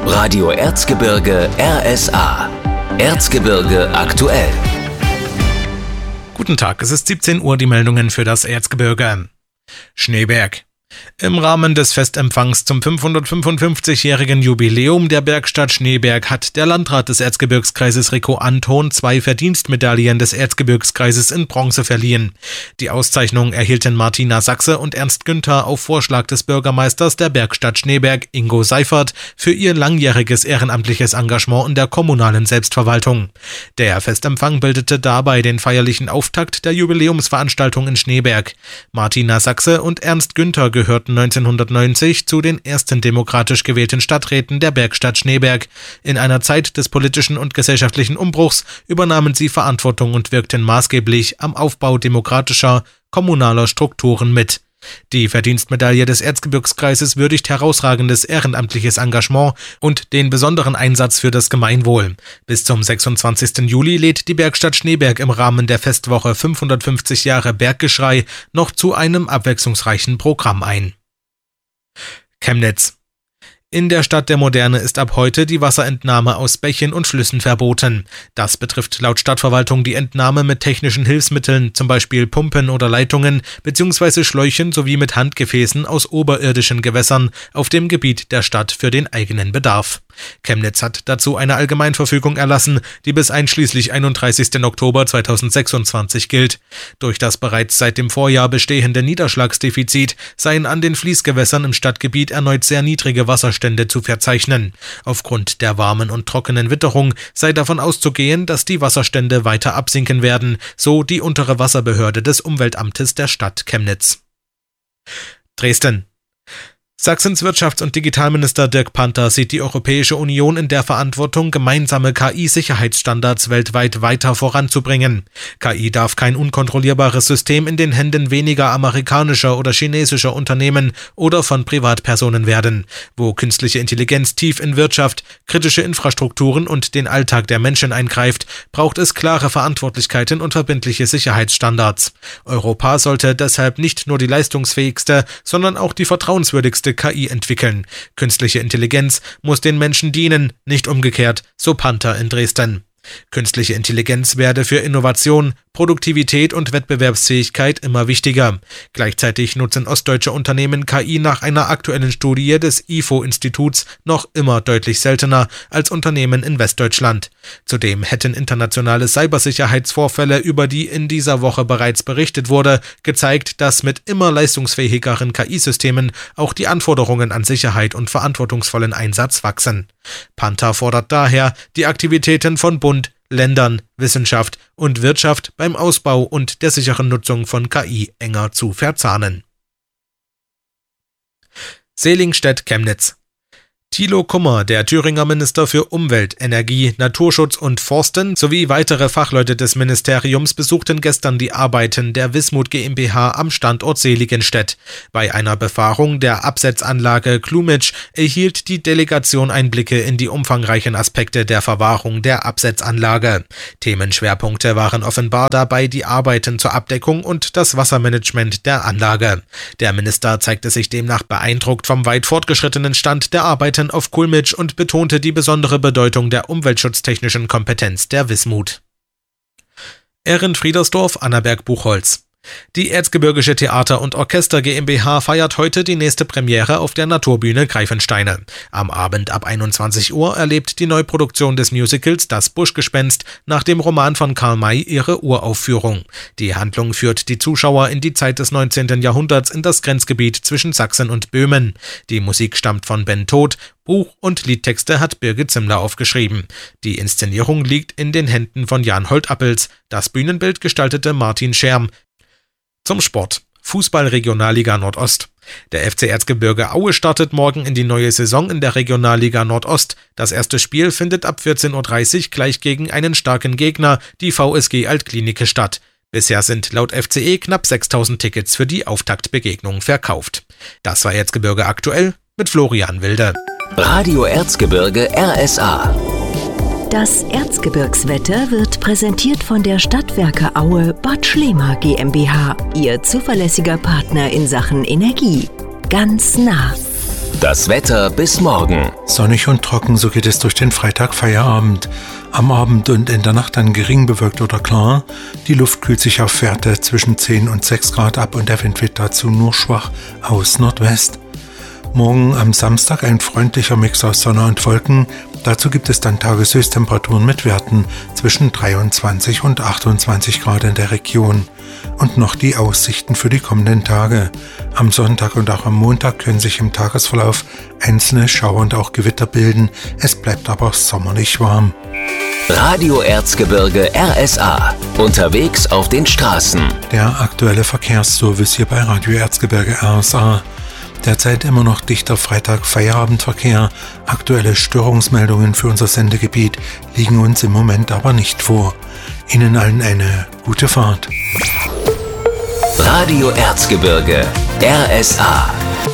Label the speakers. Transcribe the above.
Speaker 1: Radio Erzgebirge RSA. Erzgebirge aktuell.
Speaker 2: Guten Tag, es ist 17 Uhr, die Meldungen für das Erzgebirge. Schneeberg. Im Rahmen des Festempfangs zum 555-jährigen Jubiläum der Bergstadt Schneeberg hat der Landrat des Erzgebirgskreises Rico Anton 2 Verdienstmedaillen des Erzgebirgskreises in Bronze verliehen. Die Auszeichnung erhielten Martina Sachse und Ernst Günther auf Vorschlag des Bürgermeisters der Bergstadt Schneeberg, Ingo Seifert, für ihr langjähriges ehrenamtliches Engagement in der kommunalen Selbstverwaltung. Der Festempfang bildete dabei den feierlichen Auftakt der Jubiläumsveranstaltung in Schneeberg. Martina Sachse und Ernst Günther gehörten 1990 zu den ersten demokratisch gewählten Stadträten der Bergstadt Schneeberg. In einer Zeit des politischen und gesellschaftlichen Umbruchs übernahmen sie Verantwortung und wirkten maßgeblich am Aufbau demokratischer, kommunaler Strukturen mit. Die Verdienstmedaille des Erzgebirgskreises würdigt herausragendes ehrenamtliches Engagement und den besonderen Einsatz für das Gemeinwohl. Bis zum 26. Juli lädt die Bergstadt Schneeberg im Rahmen der Festwoche 550 Jahre Berggeschrei noch zu einem abwechslungsreichen Programm ein. Chemnitz. In der Stadt der Moderne ist ab heute die Wasserentnahme aus Bächen und Flüssen verboten. Das betrifft laut Stadtverwaltung die Entnahme mit technischen Hilfsmitteln, zum Beispiel Pumpen oder Leitungen bzw. Schläuchen sowie mit Handgefäßen aus oberirdischen Gewässern auf dem Gebiet der Stadt für den eigenen Bedarf. Chemnitz hat dazu eine Allgemeinverfügung erlassen, die bis einschließlich 31. Oktober 2026 gilt. Durch das bereits seit dem Vorjahr bestehende Niederschlagsdefizit seien an den Fließgewässern im Stadtgebiet erneut sehr niedrige Wasserstände zu verzeichnen. Aufgrund der warmen und trockenen Witterung sei davon auszugehen, dass die Wasserstände weiter absinken werden, so die untere Wasserbehörde des Umweltamtes der Stadt Chemnitz. Dresden. Sachsens Wirtschafts- und Digitalminister Dirk Panther sieht die Europäische Union in der Verantwortung, gemeinsame KI-Sicherheitsstandards weltweit weiter voranzubringen. KI darf kein unkontrollierbares System in den Händen weniger amerikanischer oder chinesischer Unternehmen oder von Privatpersonen werden. Wo künstliche Intelligenz tief in Wirtschaft, kritische Infrastrukturen und den Alltag der Menschen eingreift, braucht es klare Verantwortlichkeiten und verbindliche Sicherheitsstandards. Europa sollte deshalb nicht nur die leistungsfähigste, sondern auch die vertrauenswürdigste KI entwickeln. Künstliche Intelligenz muss den Menschen dienen, nicht umgekehrt, so Panther in Dresden. Künstliche Intelligenz werde für Innovation, Produktivität und Wettbewerbsfähigkeit immer wichtiger. Gleichzeitig nutzen ostdeutsche Unternehmen KI nach einer aktuellen Studie des IFO-Instituts noch immer deutlich seltener als Unternehmen in Westdeutschland. Zudem hätten internationale Cybersicherheitsvorfälle, über die in dieser Woche bereits berichtet wurde, gezeigt, dass mit immer leistungsfähigeren KI-Systemen auch die Anforderungen an Sicherheit und verantwortungsvollen Einsatz wachsen. Panther fordert daher, die Aktivitäten von Bund, Ländern, Wissenschaft und Wirtschaft beim Ausbau und der sicheren Nutzung von KI enger zu verzahnen. Seligenstedt-Chemnitz. Thilo Kummer, der Thüringer Minister für Umwelt, Energie, Naturschutz und Forsten sowie weitere Fachleute des Ministeriums besuchten gestern die Arbeiten der Wismut GmbH am Standort Seligenstedt. Bei einer Befahrung der Absetzanlage Klumitsch erhielt die Delegation Einblicke in die umfangreichen Aspekte der Verwahrung der Absetzanlage. Themenschwerpunkte waren offenbar dabei die Arbeiten zur Abdeckung und das Wassermanagement der Anlage. Der Minister zeigte sich demnach beeindruckt vom weit fortgeschrittenen Stand der Arbeiten auf Kulmitsch und betonte die besondere Bedeutung der umweltschutztechnischen Kompetenz der Wismut. Ehrenfriedersdorf, Annaberg-Buchholz. Die Erzgebirgische Theater- und Orchester GmbH feiert heute die nächste Premiere auf der Naturbühne Greifensteine. Am Abend ab 21 Uhr erlebt die Neuproduktion des Musicals Das Buschgespenst nach dem Roman von Karl May ihre Uraufführung. Die Handlung führt die Zuschauer in die Zeit des 19. Jahrhunderts in das Grenzgebiet zwischen Sachsen und Böhmen. Die Musik stammt von Ben Todt, Buch- und Liedtexte hat Birgit Zimmler aufgeschrieben. Die Inszenierung liegt in den Händen von Jan Holtappels. Das Bühnenbild gestaltete Martin Scherm. Zum Sport. Fußball-Regionalliga Nordost. Der FC Erzgebirge Aue startet morgen in die neue Saison in der Regionalliga Nordost. Das erste Spiel findet ab 14.30 Uhr gleich gegen einen starken Gegner, die VSG Altklinike, statt. Bisher sind laut FCE knapp 6.000 Tickets für die Auftaktbegegnung verkauft. Das war Erzgebirge aktuell mit Florian Wilde.
Speaker 1: Radio Erzgebirge RSA.
Speaker 3: Das Erzgebirgswetter wird präsentiert von der Stadtwerke Aue Bad Schlema GmbH, Ihr zuverlässiger Partner in Sachen Energie. Ganz nah.
Speaker 1: Das Wetter bis morgen.
Speaker 4: Sonnig und trocken, so geht es durch den Freitag-Feierabend. Am Abend und in der Nacht dann gering bewölkt oder klar. Die Luft kühlt sich auf Werte zwischen 10 und 6 Grad ab und der Wind weht dazu nur schwach aus Nordwest. Morgen am Samstag ein freundlicher Mix aus Sonne und Wolken. Dazu gibt es dann Tageshöchsttemperaturen mit Werten zwischen 23 und 28 Grad in der Region. Und noch die Aussichten für die kommenden Tage. Am Sonntag und auch am Montag können sich im Tagesverlauf einzelne Schauer und auch Gewitter bilden. Es bleibt aber sommerlich warm.
Speaker 1: Radio Erzgebirge RSA. Unterwegs auf den Straßen.
Speaker 4: Der aktuelle Verkehrsservice hier bei Radio Erzgebirge RSA. Derzeit immer noch dichter Freitag-Feierabendverkehr. Aktuelle Störungsmeldungen für unser Sendegebiet liegen uns im Moment aber nicht vor. Ihnen allen eine gute Fahrt.
Speaker 1: Radio Erzgebirge RSA.